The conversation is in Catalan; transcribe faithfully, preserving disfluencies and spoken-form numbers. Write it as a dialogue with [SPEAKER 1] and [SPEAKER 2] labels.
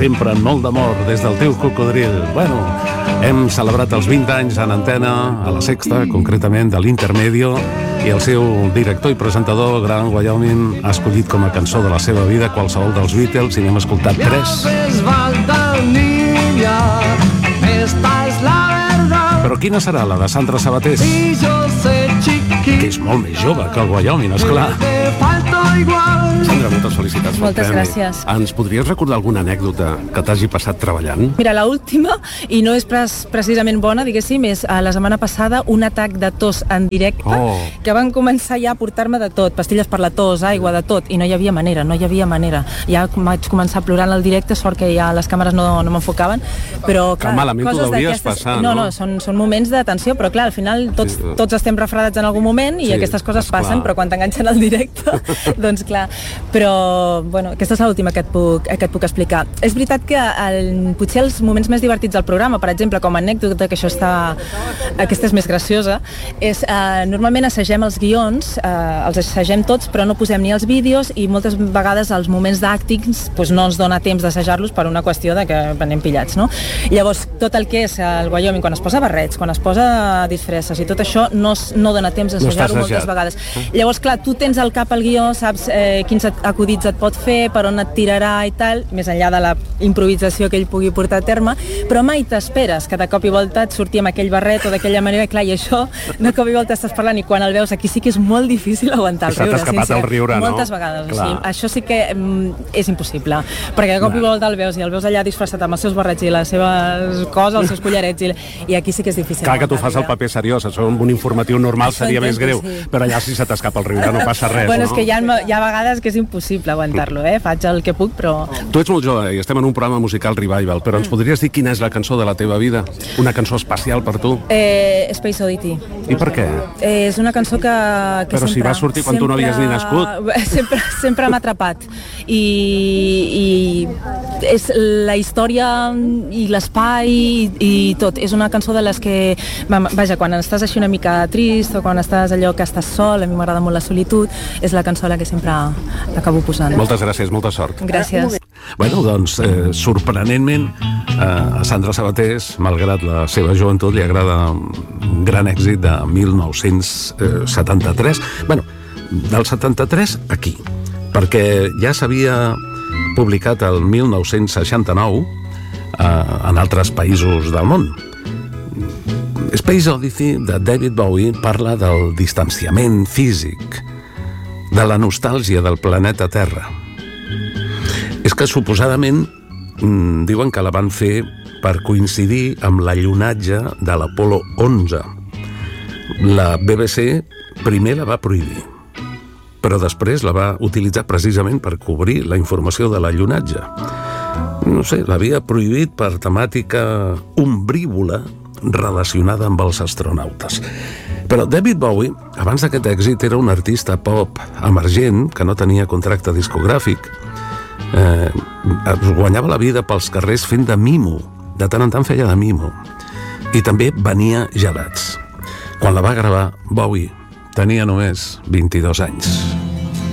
[SPEAKER 1] sempre amb molt d'amor des del teu cocodril. Bueno, hem celebrat els vint anys en antena, a la Sexta, concretament de l'Intermedio, i el seu director i presentador, Gran Wyoming, ha escollit com a cançó de la seva vida qualsevol dels Beatles, i n'hem escoltat tres. Però quina serà la de Sandra Sabatés? Que és molt més jove que el Wyoming, esclar.
[SPEAKER 2] Sandra, moltes felicitats.
[SPEAKER 3] Moltes gràcies.
[SPEAKER 2] Ens podries recordar alguna anècdota que t'hagi passat treballant?
[SPEAKER 3] Mira, la última, i no és pres, precisament bona, diguéssim, és a la setmana passada un atac de tos en directe,
[SPEAKER 2] oh.
[SPEAKER 3] que van començar ja a portar-me de tot, pastilles per la tos, aigua, de tot, i no hi havia manera, no hi havia manera. Ja vaig començar a plorar en el directe, sort que ja les càmeres no, no m'enfocaven, però clar,
[SPEAKER 2] que malament t'ho deuries passar, no?
[SPEAKER 3] No, no, són, són moments de tensió, però clar, al final tots,
[SPEAKER 2] sí,
[SPEAKER 3] tots estem refredats en algun moment i
[SPEAKER 2] sí,
[SPEAKER 3] aquestes coses
[SPEAKER 2] esclar.
[SPEAKER 3] passen, però quan t'enganxen al directe, doncs clar. Però, bueno, aquesta és l'última que, et puc, que et puc explicar. És veritat que el, potser els moments més divertits del programa, per exemple, com a anècdota, que això està, aquesta és més graciosa, és eh, normalment assagem els guions, eh, els assagem tots, però no posem ni els vídeos, i moltes vegades els moments d'actings doncs no ens dona temps d'assajar-los per una qüestió de que anem pillats, no? Llavors, tot el que és el Wyoming, quan es posa barrets, quan es posa disfresses i tot això, no, no dona temps d'assajar-ho
[SPEAKER 2] no
[SPEAKER 3] moltes vegades. Llavors, clar, tu tens al cap el guió, saps eh, quins acudits et pot fer, per on et tirarà i tal, més enllà de la improvisació que ell pugui portar a terme, però mai t'esperes que de cop i volta et surti amb aquell barret o d'aquella manera, clar, i això, de cop i volta estàs parlant i quan el veus aquí sí que és molt difícil aguantar el riure.
[SPEAKER 2] S'ha escapat el riure, no?
[SPEAKER 3] Moltes vegades, o sigui, això sí que mm, és impossible, perquè de cop i volta el veus i el veus allà disfressat amb els seus barrets i les seves coses, els seus collarets, i, i aquí sí que és difícil.
[SPEAKER 2] Clar que tu fas el paper seriós, això amb un informatiu normal seria més greu, sí. Però allà si se t'escapa el riure no passa res,
[SPEAKER 3] bueno,
[SPEAKER 2] no?
[SPEAKER 3] És que hi ha, hi ha vegades que és impossible aguantar-lo, eh? Faig el que puc, però...
[SPEAKER 2] Tu ets molt jove i estem en un programa musical Revival, però ens podries dir quina és la cançó de la teva vida? Una cançó especial per tu?
[SPEAKER 3] Eh, Space Oddity.
[SPEAKER 2] I per què?
[SPEAKER 3] Eh, és una cançó que, que
[SPEAKER 2] però
[SPEAKER 3] sempre...
[SPEAKER 2] si va sortir quan sempre, tu no havies ni nascut.
[SPEAKER 3] Sempre, sempre m'ha atrapat. I, i és la història i l'espai i, i tot. És una cançó de les que... Vaja, quan estàs així una mica trist o quan estàs allò que estàs sol, a mi m'agrada molt la solitud, és la cançó la que sempre acabo posant.
[SPEAKER 2] Moltes gràcies, molta sort.
[SPEAKER 3] Gràcies.
[SPEAKER 1] Bueno, doncs, eh, sorprenentment, eh, a Sandra Sabatés, malgrat la seva joventut, li agrada un gran èxit de mil nou-cents setanta-tres. Bueno, del setanta-tres aquí, perquè ja s'havia publicat el mil nou-cents seixanta-nou eh, en altres països del món. Space Oddity de David Bowie parla del distanciament físic, de la nostàlgia del planeta Terra. És que suposadament mm, diuen que la van fer per coincidir amb l'allunatge de l'Apolo onze. La B B C primer la va prohibir, però després la va utilitzar precisament per cobrir la informació de l'allunatge. No sé, l'havia prohibit per temàtica ombrívola relacionada amb els astronautes. Però David Bowie, abans d'aquest èxit, era un artista pop emergent que no tenia contracte discogràfic. Eh, es guanyava la vida pels carrers fent de mimo. De tant en tant feia de mimo. I també venia gelats. Quan la va gravar, Bowie tenia només vint-i-dos anys.